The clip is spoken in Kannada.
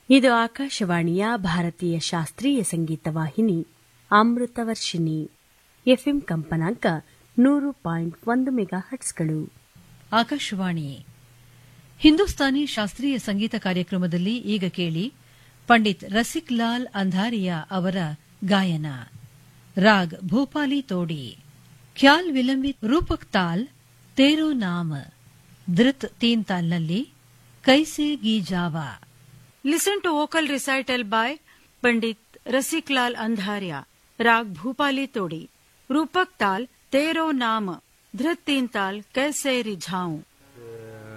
ಇದು ಆಕಾಶವಾಣಿಯ ಭಾರತೀಯ ಶಾಸ್ತ್ರೀಯ ಸಂಗೀತ ವಾಹಿನಿ ಅಮೃತವರ್ಷಿಣಿ. ಎಫ್ಎಂ ಕಂಪನಾಂಕ 100.1 ಮೆಗಾಹರ್ಟ್ಸ್ಗಳು. ಆಕಾಶವಾಣಿ ಹಿಂದೂಸ್ತಾನಿ ಶಾಸ್ತ್ರೀಯ ಸಂಗೀತ ಕಾರ್ಯಕ್ರಮದಲ್ಲಿ ಈಗ ಕೇಳಿ ಪಂಡಿತ್ ರಸಿಕ್ ಲಾಲ್ ಅಂಧಾರಿಯಾ ಅವರ ಗಾಯನ. ರಾಗ್ ಭೂಪಾಲಿ ತೋಡಿ, ಖ್ಯಾಲ್ ವಿಲಂಬಿತ್ ರೂಪಕ್ ತಾಲ್ ತೇರೋ ನಾಮ, ಧೃತ್ ತೀನ್ ತಾಲ್ನಲ್ಲಿ ಕೈಸೆ ghee Java. Listen to vocal recital by Pandit Rasik Lal Andharia. Rag Bhupali Todi. Rupak Tal Tero Naam. Dhrit Teen Tal Kaise Rijhaun.